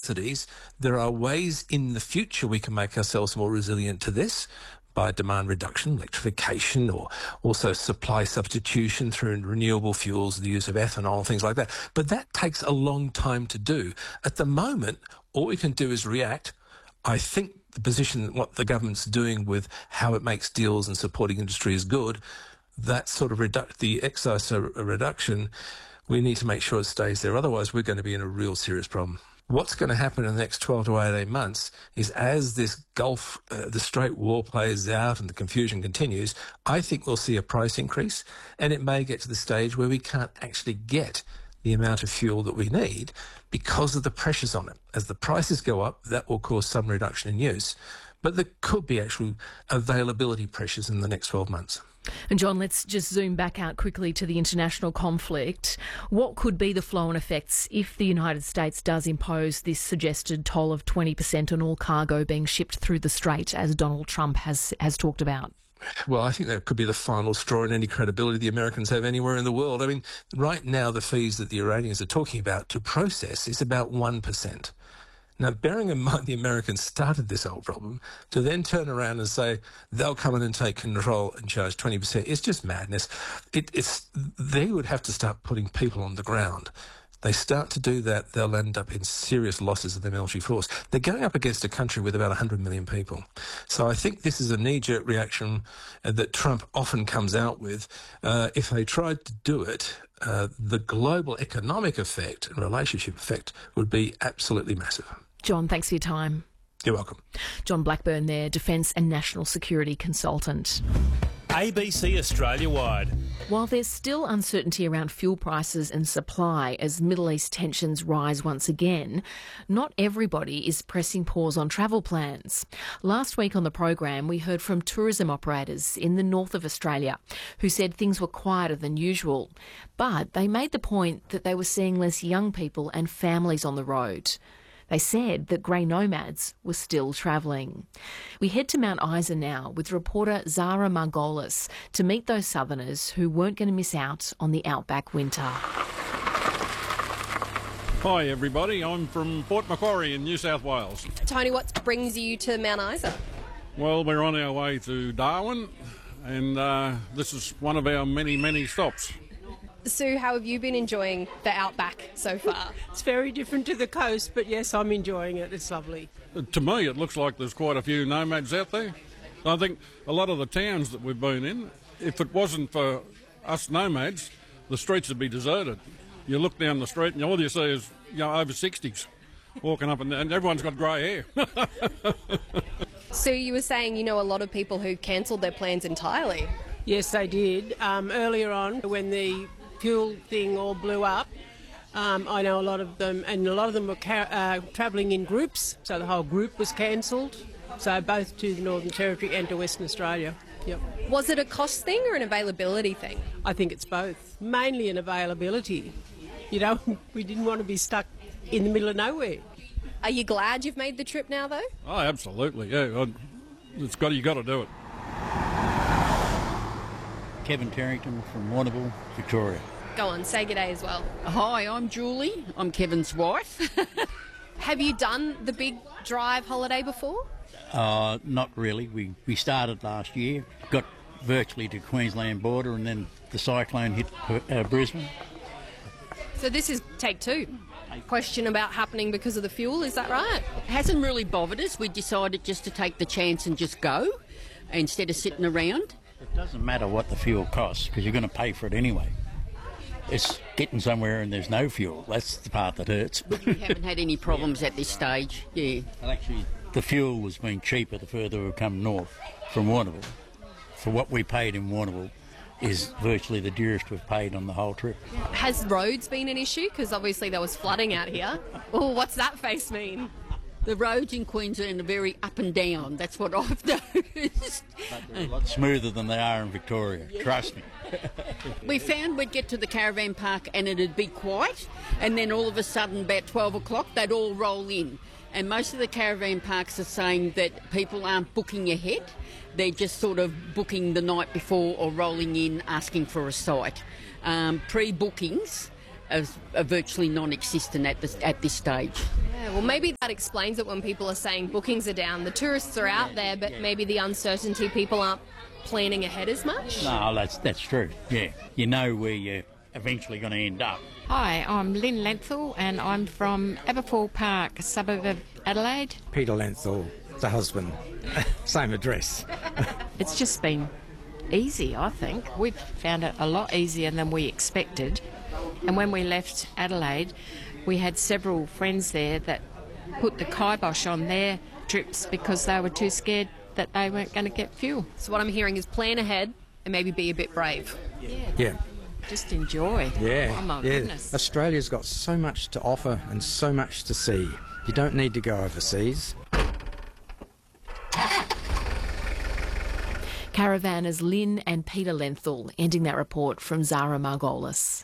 subsidies. There are ways in the future we can make ourselves more resilient to this by demand reduction, electrification, or also supply substitution through renewable fuels, the use of ethanol, things like that. But that takes a long time to do. At the moment, all we can do is react. I think the position, what the government's doing with how it makes deals and supporting industry is good. That sort of the excise reduction, we need to make sure it stays there. Otherwise, we're going to be in a real serious problem. What's going to happen in the next 12 to 18 months is as this Gulf, the Strait War plays out and the confusion continues, I think we'll see a price increase, and it may get to the stage where we can't actually get the amount of fuel that we need because of the pressures on it. As the prices go up, that will cause some reduction in use, but there could be actual availability pressures in the next 12 months. And John, let's just zoom back out quickly to the international conflict. What could be the flow-on effects if the United States does impose this suggested toll of 20% on all cargo being shipped through the Strait, as Donald Trump has talked about? Well, I think that could be the final straw in any credibility the Americans have anywhere in the world. I mean, right now the fees that the Iranians are talking about to process is about 1%. Now, bearing in mind the Americans started this whole problem, to then turn around and say they'll come in and take control and charge 20%, it's just madness. They would have to start putting people on the ground. They start to do that, they'll end up in serious losses of their military force. They're going up against a country with about 100 million people. So I think this is a knee-jerk reaction that Trump often comes out with. If they tried to do it, the global economic effect and relationship effect would be absolutely massive. John, thanks for your time. You're welcome. John Blackburn there, Defence and National Security Consultant. ABC Australia-wide. While there's still uncertainty around fuel prices and supply as Middle East tensions rise once again, not everybody is pressing pause on travel plans. Last week on the program, we heard from tourism operators in the north of Australia who said things were quieter than usual. But they made the point that they were seeing less young people and families on the road. They said that grey nomads were still travelling. We head to Mount Isa now with reporter Zara Margolis to meet those southerners who weren't going to miss out on the outback winter. Hi everybody, I'm from Port Macquarie in New South Wales. Tony, what brings you to Mount Isa? Well, we're on our way to Darwin and this is one of our many stops. Sue, how have you been enjoying the outback so far? It's very different to the coast, but yes, I'm enjoying it. It's lovely. To me, it looks like there's quite a few nomads out there. I think a lot of the towns that we've been in, if it wasn't for us nomads, the streets would be deserted. You look down the street and all you see is over 60s walking up and everyone's got grey hair. Sue, you were saying you know a lot of people who cancelled their plans entirely. Yes, they did. Earlier on, when the fuel thing all blew up, I know a lot of them, and a lot of them were travelling in groups, so the whole group was cancelled, so both to the Northern Territory and to Western Australia. Yep. Was it a cost thing or an availability thing? I think it's both. Mainly an availability. You know, we didn't want to be stuck in the middle of nowhere. Are you glad you've made the trip now, though? Oh, absolutely, yeah. You got to do it. Kevin Terrington from Warrnambool, Victoria. Go on, say good day as well. Hi, I'm Julie. I'm Kevin's wife. Have you done the big drive holiday before? Not really. We started last year, got virtually to Queensland border, and then the cyclone hit Brisbane. So this is take two. Question about happening because of the fuel, is that right? It hasn't really bothered us. We decided just to take the chance and just go instead of sitting around. It doesn't matter what the fuel costs because you're going to pay for it anyway. It's getting somewhere and there's no fuel. That's the part that hurts. We haven't had any problems at this stage, yeah. Well, actually, the fuel has been cheaper the further we've come north from Warrnambool. For what we paid in Warrnambool is virtually the dearest we've paid on the whole trip. Has roads been an issue? Because obviously there was flooding out here. Oh, what's that face mean? The roads in Queensland are very up and down. That's what I've noticed. But they're a lot smoother than they are in Victoria, trust me. We found we'd get to the caravan park and it'd be quiet, and then all of a sudden about 12 o'clock they'd all roll in. And most of the caravan parks are saying that people aren't booking ahead. They're just sort of booking the night before or rolling in asking for a site. Pre-bookings are virtually non-existent at this stage. Yeah, well, maybe that explains it when people are saying bookings are down. The tourists are out there, but maybe the uncertainty, people aren't planning ahead as much? No, that's true, yeah. You know where you're eventually going to end up. Hi, I'm Lynn Lenthal and I'm from Aberfoyle Park, a suburb of Adelaide. Peter Lenthal, the husband. Same address. It's just been easy, I think. We've found it a lot easier than we expected. And when we left Adelaide, we had several friends there that put the kibosh on their trips because they were too scared that they weren't going to get fuel. So what I'm hearing is plan ahead and maybe be a bit brave. Yeah. Just enjoy. Yeah. Oh my goodness. Australia's got so much to offer and so much to see. You don't need to go overseas. Caravanners Lynn and Peter Lenthal, ending that report from Zara Margolis.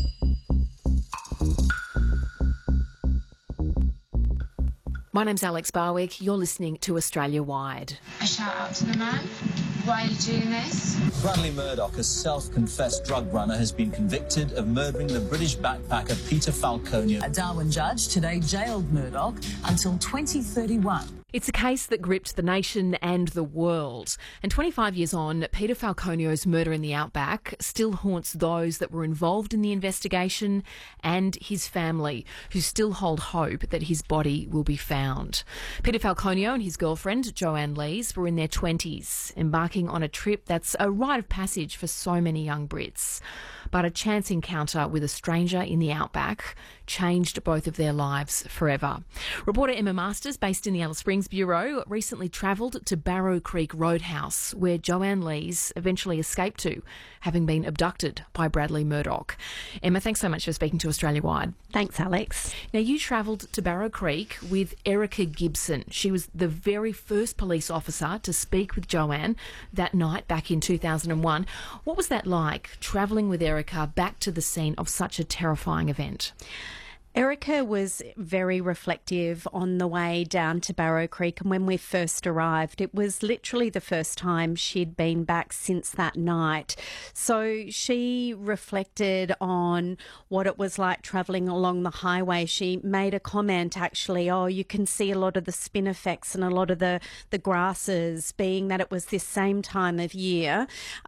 My name's Alex Barwick. You're listening to Australia Wide. A shout out to the man. Why are you doing this? Bradley Murdoch, a self-confessed drug runner, has been convicted of murdering the British backpacker Peter Falconio. A Darwin judge today jailed Murdoch until 2031. It's a case that gripped the nation and the world. And 25 years on, Peter Falconio's murder in the outback still haunts those that were involved in the investigation and his family, who still hold hope that his body will be found. Peter Falconio and his girlfriend, Joanne Lees, were in their 20s, embarking on a trip that's a rite of passage for so many young Brits. But a chance encounter with a stranger in the outback changed both of their lives forever. Reporter Emma Masters, based in the Alice Springs Bureau, recently travelled to Barrow Creek Roadhouse, where Joanne Lees eventually escaped to, having been abducted by Bradley Murdoch. Emma, thanks so much for speaking to Australia Wide. Thanks, Alex. Now, you travelled to Barrow Creek with Erica Gibson. She was the very first police officer to speak with Joanne that night back in 2001. What was that like, travelling with Erica back to the scene of such a terrifying event? Erica was very reflective on the way down to Barrow Creek, and when we first arrived, it was literally the first time she'd been back since that night. So she reflected on what it was like travelling along the highway. She made a comment, actually, you can see a lot of the spinifex and a lot of the grasses, being that it was this same time of year,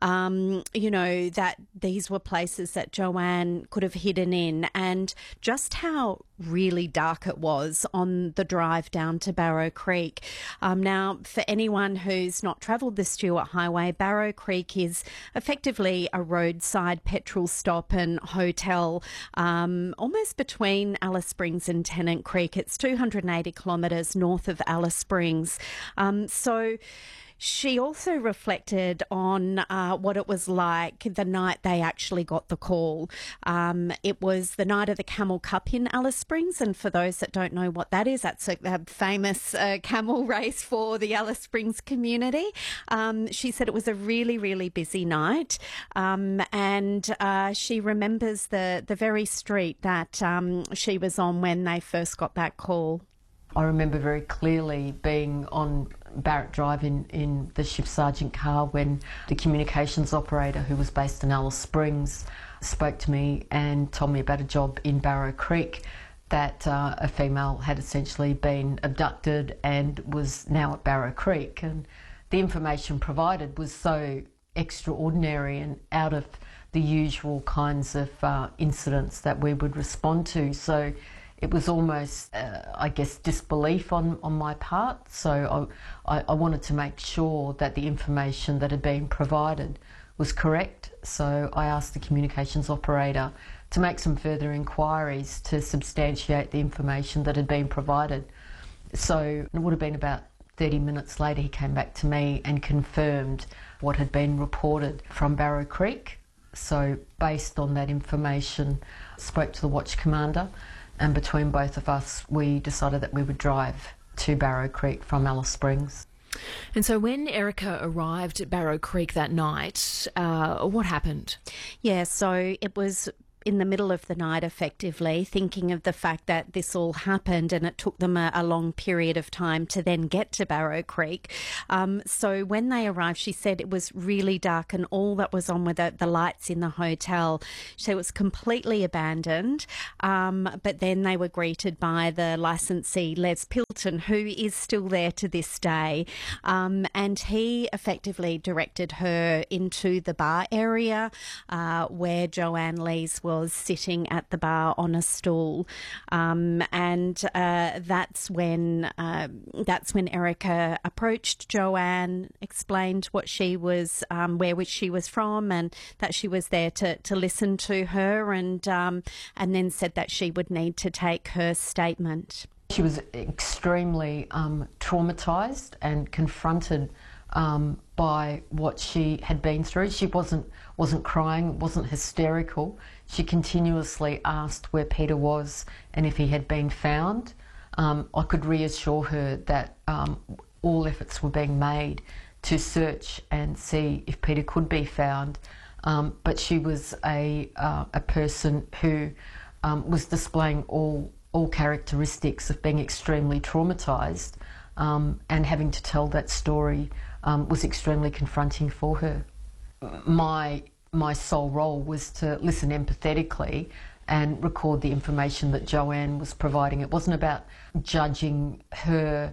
that these were places that Joanne could have hidden in, and just how really dark it was on the drive down to Barrow Creek. Now, for anyone who's not travelled the Stuart Highway, Barrow Creek is effectively a roadside petrol stop and hotel, almost between Alice Springs and Tennant Creek. It's 280 kilometres north of Alice Springs. So she also reflected on what it was like the night they actually got the call. It was the night of the Camel Cup in Alice Springs, and for those that don't know what that is, that's a famous camel race for the Alice Springs community. She said it was a really, really busy night, and she remembers the very street that she was on when they first got that call. I remember very clearly being on Barrett Drive in the shift sergeant car when the communications operator, who was based in Alice Springs, spoke to me and told me about a job in Barrow Creek, that a female had essentially been abducted and was now at Barrow Creek. And the information provided was so extraordinary and out of the usual kinds of incidents that we would respond to. So it was almost, disbelief on my part. So I wanted to make sure that the information that had been provided was correct. So I asked the communications operator to make some further inquiries to substantiate the information that had been provided. So it would have been about 30 minutes later he came back to me and confirmed what had been reported from Barrow Creek. So based on that information, spoke to the watch commander, and between both of us, we decided that we would drive to Barrow Creek from Alice Springs. And so when Erica arrived at Barrow Creek that night, what happened? Yeah, so it was in the middle of the night, effectively, thinking of the fact that this all happened and it took them a long period of time to then get to Barrow Creek. So when they arrived, she said it was really dark and all that was on were the lights in the hotel. So it was completely abandoned. But then they were greeted by the licensee, Les Pilton, who is still there to this day. And he effectively directed her into the bar area where Joanne Lees was sitting at the bar on a stool. And that's when Erica approached Joanne, explained what she was, where she was from, and that she was there to listen to her, and then said that she would need to take her statement. She was extremely traumatised and confronted by what she had been through. She wasn't crying, wasn't hysterical. She continuously asked where Peter was and if he had been found. I could reassure her that all efforts were being made to search and see if Peter could be found. But she was a person who was displaying all characteristics of being extremely traumatised, and having to tell that story was extremely confronting for her. My sole role was to listen empathetically and record the information that Joanne was providing. It wasn't about judging her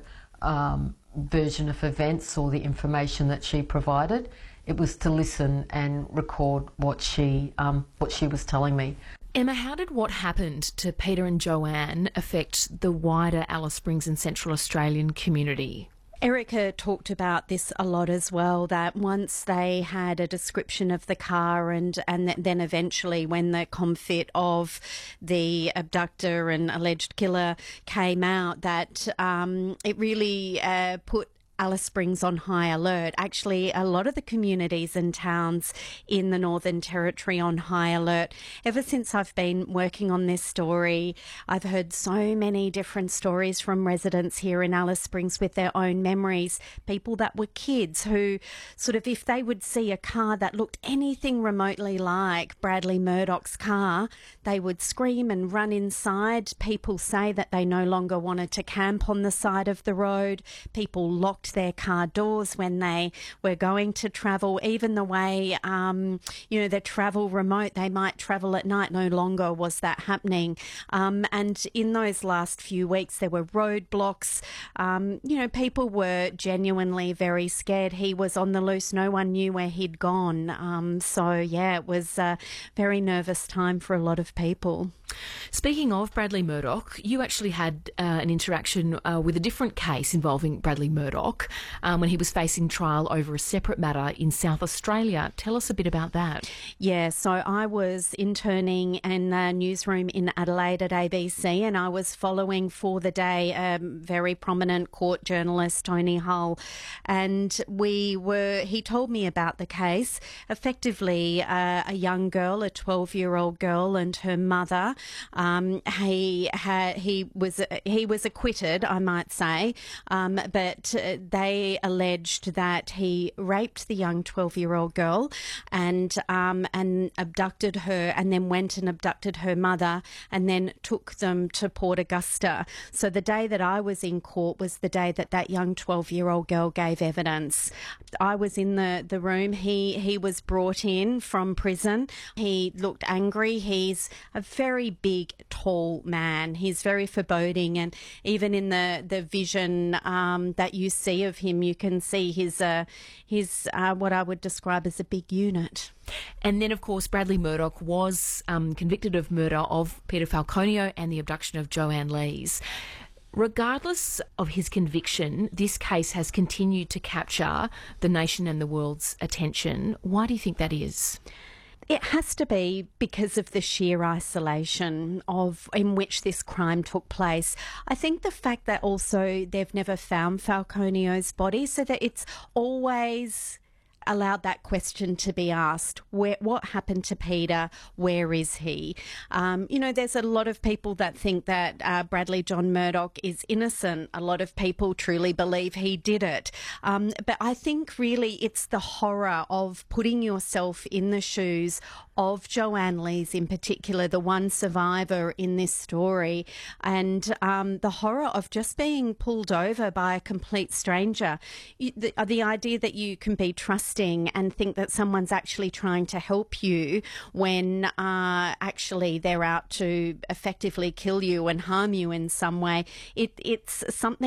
version of events or the information that she provided. It was to listen and record what she was telling me. Emma, how did what happened to Peter and Joanne affect the wider Alice Springs and Central Australian community? Erica talked about this a lot as well, that once they had a description of the car and then eventually when the confit of the abductor and alleged killer came out, that it really put Alice Springs on high alert. Actually, a lot of the communities and towns in the Northern Territory on high alert. Ever since I've been working on this story, I've heard so many different stories from residents here in Alice Springs with their own memories. People that were kids who sort of, if they would see a car that looked anything remotely like Bradley Murdoch's car, they would scream and run inside. People say that they no longer wanted to camp on the side of the road. People locked their car doors when they were going to travel. Even the way, they travel remote, they might travel at night, no longer was that happening. And in those last few weeks, there were roadblocks. People were genuinely very scared. He was on the loose. No one knew where he'd gone. It was a very nervous time for a lot of people. Speaking of Bradley Murdoch, you actually had an interaction with a different case involving Bradley Murdoch when he was facing trial over a separate matter in South Australia. Tell us a bit about that. Yeah, so I was interning in the newsroom in Adelaide at ABC, and I was following for the day very prominent court journalist, Tony Hull, and he told me about the case. Effectively, a young girl, a 12-year-old girl, and her mother. He was acquitted, I might say, but they alleged that he raped the young 12-year-old girl and abducted her, and then went and abducted her mother, and then took them to Port Augusta. So the day that I was in court was the day that young 12-year-old girl gave evidence. I was in the room. He was brought in from prison. He looked angry. He's a very big, tall man. He's very foreboding, and even in the vision that you see of him, you can see his what I would describe as a big unit. And then, of course, Bradley Murdoch was convicted of murder of Peter Falconio and the abduction of Joanne Lees. Regardless of his conviction, this case has continued to capture the nation and the world's attention. Why do you think that is? It has to be because of the sheer isolation in which this crime took place. I think the fact that also they've never found Falconio's body, so that it's always allowed that question to be asked. What happened to Peter? Where is he? There's a lot of people that think that Bradley John Murdoch is innocent. A lot of people truly believe he did it. But I think really it's the horror of putting yourself in the shoes of Joanne Lees in particular, the one survivor in this story, and the horror of just being pulled over by a complete stranger. The idea that you can be trusting and think that someone's actually trying to help you when actually they're out to effectively kill you and harm you in some way, it's something